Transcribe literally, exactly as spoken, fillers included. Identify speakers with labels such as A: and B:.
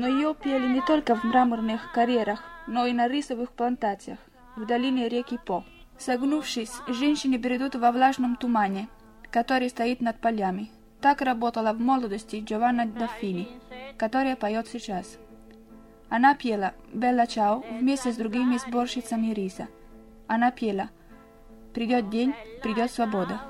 A: Но ее пели не только в мраморных карьерах, но и на рисовых плантациях в долине реки По. Согнувшись, женщины бредут во влажном тумане, который стоит над полями. Так работала в молодости Джованна Даффини, которая поет сейчас. Она пела «Белла Чао» вместе с другими сборщицами риса. Она пела «Придет день, придет свобода».